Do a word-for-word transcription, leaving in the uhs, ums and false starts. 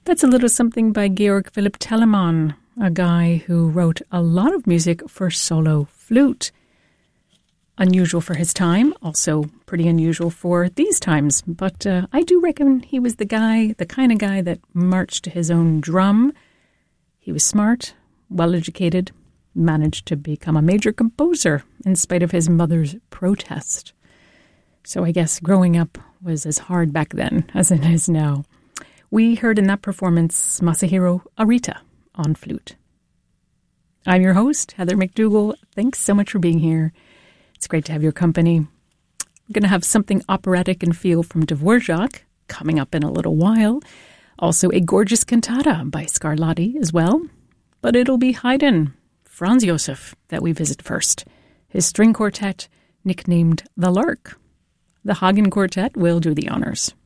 That's a little something by Georg Philipp Telemann, a guy who wrote a lot of music for solo flute. Unusual for his time, also pretty unusual for these times. But uh, I do reckon he was the guy, the kind of guy that marched to his own drum. He was smart, well-educated, managed to become a major composer in spite of his mother's protest. So I guess growing up was as hard back then as it is now. We heard in that performance Masahiro Arita on flute. I'm your host, Heather McDougall. Thanks so much for being here. It's great to have your company. We're going to have something operatic and feel from Dvorak coming up in a little while. Also a gorgeous cantata by Scarlatti as well. But it'll be Haydn, Franz Josef, that we visit first. His string quartet, nicknamed The Lark. The Hagen Quartet will do the honors.